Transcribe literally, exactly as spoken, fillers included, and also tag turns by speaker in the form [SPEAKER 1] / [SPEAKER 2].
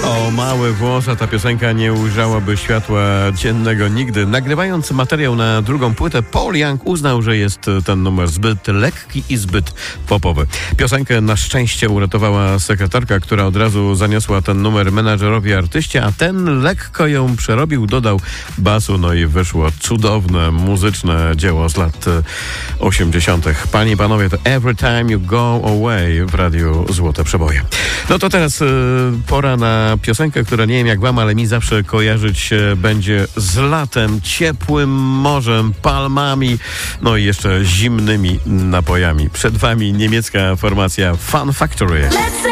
[SPEAKER 1] O mały włos, a ta piosenka nie ujrzałaby światła dziennego nigdy. Nagrywając materiał na drugą płytę, Paul Young uznał, że jest ten numer zbyt lekki i zbyt popowy. Piosenkę na szczęście uratowała sekretarka, która od razu zaniosła ten numer menadżerowi artyście, a ten lekko ją przerobił, dodał basu, no i wyszło cudowne, muzyczne dzieło z lat osiemdziesiątych. Panie i panowie, to Every Time You Go Away w radiu Złote Przeboje. No to teraz y, pora na piosenkę, która nie wiem jak wam, ale mi zawsze kojarzyć się będzie z latem, ciepłym morzem, palmami, no i jeszcze zimnymi napojami. Przed wami niemiecka formacja Fun Factory.